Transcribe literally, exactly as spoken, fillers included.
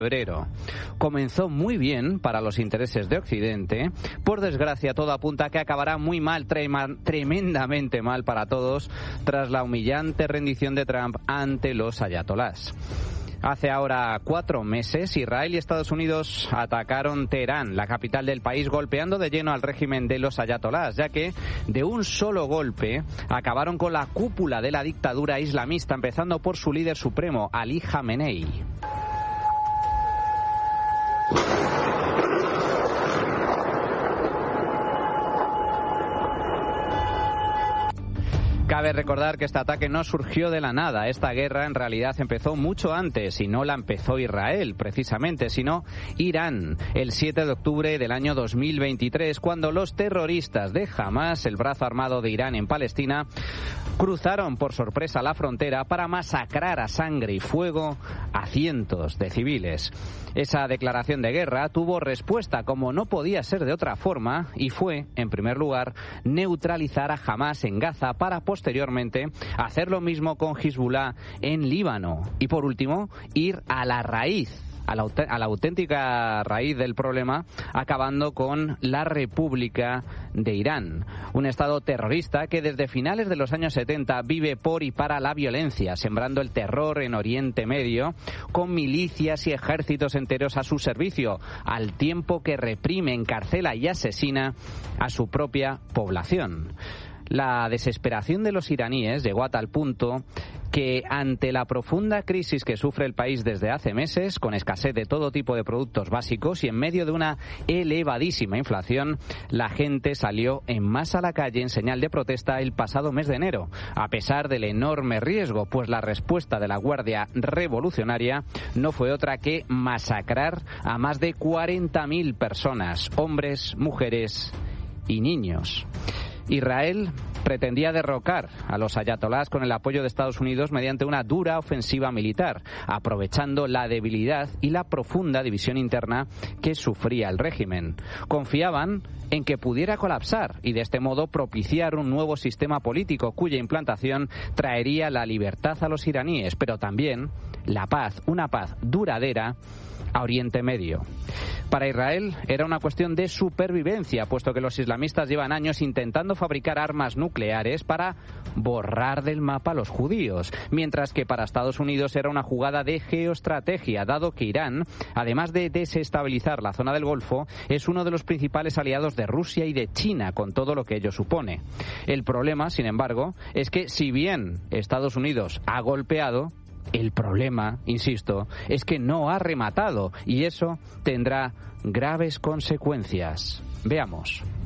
febrero. Comenzó muy bien para los intereses de Occidente. Por desgracia, todo apunta a que acabará muy mal, trema, tremendamente mal para todos, tras la humillante rendición de Trump ante los ayatolás. Hace ahora cuatro meses, Israel y Estados Unidos atacaron Teherán, la capital del país, golpeando de lleno al régimen de los ayatolás, ya que de un solo golpe acabaron con la cúpula de la dictadura islamista, empezando por su líder supremo, Ali Khamenei. Cabe recordar que este ataque no surgió de la nada. Esta guerra en realidad empezó mucho antes, y no la empezó Israel precisamente, sino Irán, el siete de octubre del año dos mil veintitrés, cuando los terroristas de Hamás, el brazo armado de Irán en Palestina, cruzaron por sorpresa la frontera para masacrar a sangre y fuego a cientos de civiles. Esa declaración de guerra tuvo respuesta, como no podía ser de otra forma, y fue, en primer lugar, neutralizar a Hamás en Gaza para posteriormente hacer lo mismo con Hezbollah en Líbano. Y por último, ir a la raíz, a la, a la auténtica raíz del problema, acabando con la República de Irán, un estado terrorista que desde finales de los años setenta vive por y para la violencia, sembrando el terror en Oriente Medio, con milicias y ejércitos enteros a su servicio, al tiempo que reprime, encarcela y asesina a su propia población. La desesperación de los iraníes llegó a tal punto que, ante la profunda crisis que sufre el país desde hace meses, con escasez de todo tipo de productos básicos y en medio de una elevadísima inflación, la gente salió en masa a la calle en señal de protesta el pasado mes de enero, a pesar del enorme riesgo, pues la respuesta de la Guardia Revolucionaria no fue otra que masacrar a más de cuarenta mil personas, hombres, mujeres y niños. Israel pretendía derrocar a los ayatolás con el apoyo de Estados Unidos mediante una dura ofensiva militar, aprovechando la debilidad y la profunda división interna que sufría el régimen. Confiaban en que pudiera colapsar y de este modo propiciar un nuevo sistema político cuya implantación traería la libertad a los iraníes, pero también la paz, una paz duradera a Oriente Medio. Para Israel era una cuestión de supervivencia, puesto que los islamistas llevan años intentando fabricar armas nucleares para borrar del mapa a los judíos, mientras que para Estados Unidos era una jugada de geoestrategia, dado que Irán, además de desestabilizar la zona del Golfo, es uno de los principales aliados de Rusia y de China, con todo lo que ello supone. El problema, sin embargo, es que si bien Estados Unidos ha golpeado, el problema, insisto, es que no ha rematado, y eso tendrá graves consecuencias. Veamos.